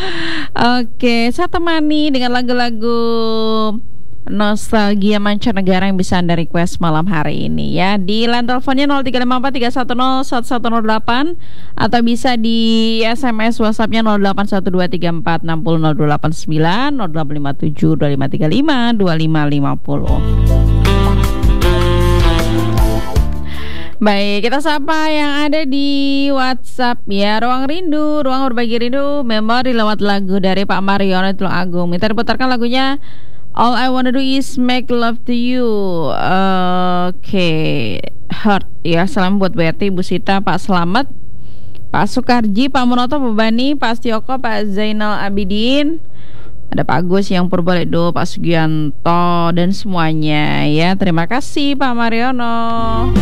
Oke, saya temani dengan lagu-lagu nostalgia mancanegara yang bisa Anda request malam hari ini ya. Di line teleponnya 035431011008 atau bisa di SMS WhatsApp-nya 081234600289 085725352550. Baik, kita sapa yang ada di WhatsApp ya. Ruang Rindu, ruang berbagi rindu, memori lewat lagu dari Pak Mariono Tulungagung. Minta diputarkan lagunya All I Wanna Do Is Make Love to You. Oke, Heart ya. Salam buat Betty, Bu Sita, Pak Slamet, Pak Sukarji, Pak Munoto, Bu Bani, Pak Stioko, Pak Zainal Abidin, ada Pak Agus yang Purbalekdo, Pak Sugianto dan semuanya ya. Terima kasih Pak Mariono.